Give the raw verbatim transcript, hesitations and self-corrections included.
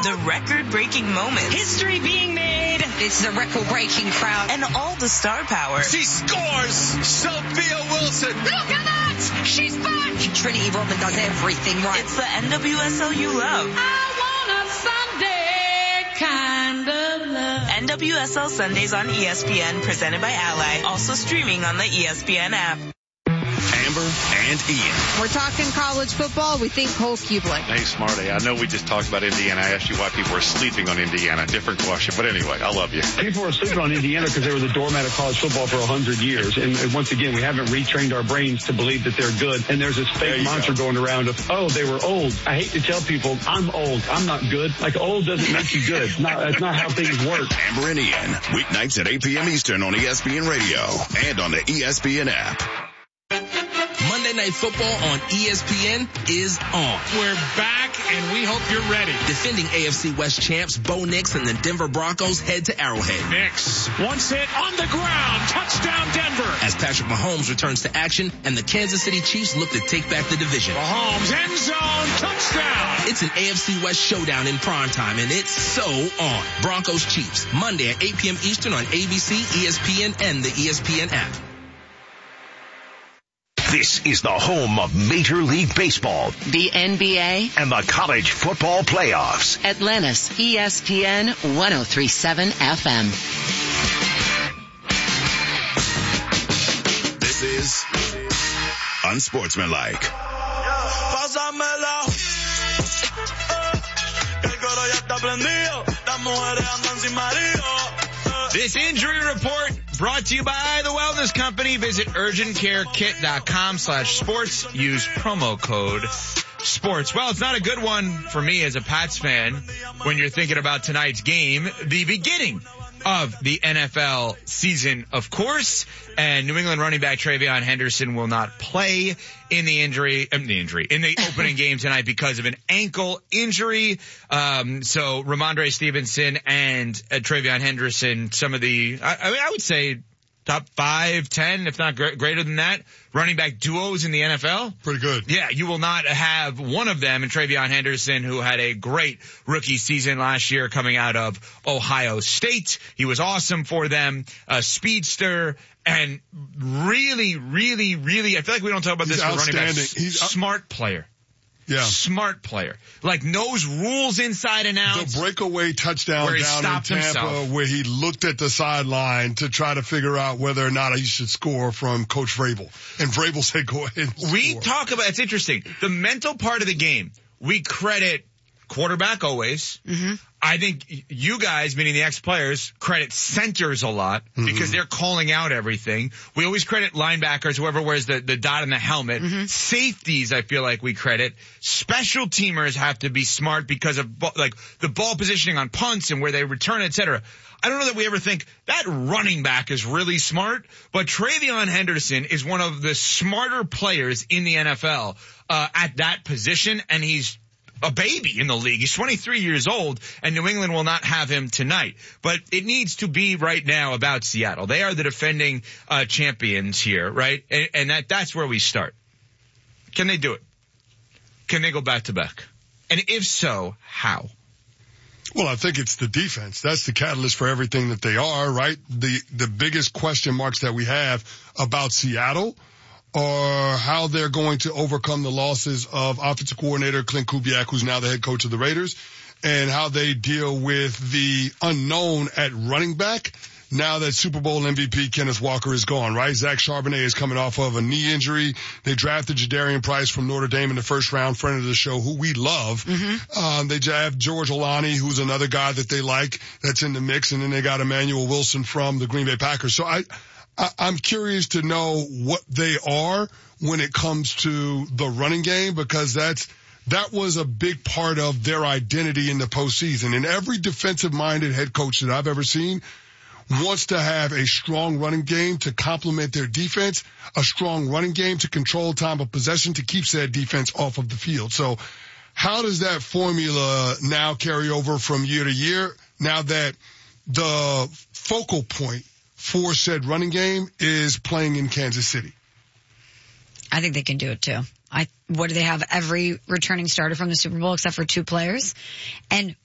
The record-breaking moments. History being made. It's the record-breaking crowd. And all the star power. She scores! Sophia Wilson! Look at that! She's back! Trinity Rodman does everything right. It's the N W S L you love. I want a Sunday kind of love. N W S L Sundays on E S P N, presented by Ally. Also streaming on the E S P N app. Amber and Ian. We're talking college football. We think Cole Kublik. Hey, Smarty, I know we just talked about Indiana. I asked you why people are sleeping on Indiana. Different question. But anyway, I love you. People are sleeping on Indiana because they were the doormat of college football for one hundred years. And, and once again, we haven't retrained our brains to believe that they're good. And there's this fake mantra go. going around of, oh, they were old. I hate to tell people, I'm old. I'm not good. Like, old doesn't make you good. Not, that's not how things work. Amber and Ian, weeknights at eight p.m. Eastern on E S P N Radio and on the E S P N app. Monday Night Football on E S P N is on. We're back, and we hope you're ready. Defending A F C West champs Bo Nix and the Denver Broncos head to Arrowhead. Nix, once hit on the ground, touchdown Denver. As Patrick Mahomes returns to action and the Kansas City Chiefs look to take back the division. Mahomes, end zone, touchdown. It's an A F C West showdown in primetime, and it's so on. Broncos Chiefs, Monday at eight p.m. Eastern on A B C, E S P N, and the E S P N app. This is the home of Major League Baseball, the N B A, and the college football playoffs. Atlanta's E S P N one oh three point seven F M. This is Unsportsmanlike. This injury report brought to you by the Wellness Company. Visit urgent care kit dot com slash sports. Use promo code sports. Well, it's not a good one for me as a Pats fan when you're thinking about tonight's game, the beginning of the N F L season, of course, and New England running back TreVeyon Henderson will not play in the injury, um, the injury, in the opening game tonight because of an ankle injury. Um, so Ramondre Stevenson and uh, TreVeyon Henderson, some of the, I, I mean, I would say top five, ten, if not gr- greater than that, running back duos in the N F L. Pretty good. Yeah, you will not have one of them, and TreVeyon Henderson, who had a great rookie season last year coming out of Ohio State. He was awesome for them, a speedster, and really, really, really, I feel like we don't talk about He's this for running backs. He's smart player. Yeah. Smart player. Like knows rules inside and out. The breakaway touchdown where he down in Tampa himself. where he looked at the sideline to try to figure out whether or not he should score from Coach Vrabel. And Vrabel said, go ahead and score. We talk about, it's interesting, the mental part of the game. We credit quarterback always. Mm-hmm. I think you guys, meaning the ex-players, credit centers a lot mm-hmm. because they're calling out everything. We always credit linebackers, whoever wears the, the dot in the helmet. Mm-hmm. Safeties, I feel like we credit. Special teamers have to be smart because of like the ball positioning on punts and where they return, et cetera. I don't know that we ever think that running back is really smart, but TreVeyon Henderson is one of the smarter players in the N F L uh, at that position, and he's a baby in the league. He's twenty-three years old, and New England will not have him tonight. But it needs to be right now about Seattle. They are the defending uh champions here, right? And, and that that's where we start. Can they do it? Can they go back to back? And if so, how? Well, I think it's the defense. That's the catalyst for everything that they are, right? The the biggest question marks that we have about Seattle or how they're going to overcome the losses of offensive coordinator Clint Kubiak, who's now the head coach of the Raiders, and how they deal with the unknown at running back now that Super Bowl M V P Kenneth Walker is gone, right? Zach Charbonnet is coming off of a knee injury. They drafted Jadarian Price from Notre Dame in the first round, friend of the show, who we love. Mm-hmm. Um, they have George Olani, who's another guy that they like that's in the mix, and then they got Emmanuel Wilson from the Green Bay Packers. So I, I, I'm curious to know what they are when it comes to the running game, because that's, that was a big part of their identity in the postseason. And every defensive-minded head coach that I've ever seen wants to have a strong running game to complement their defense, a strong running game to control time of possession to keep said defense off of the field. So how does that formula now carry over from year to year now that the focal point for said running game is playing in Kansas City? I think they can do it too. I, what do they have? Every returning starter from the Super Bowl except for two players. And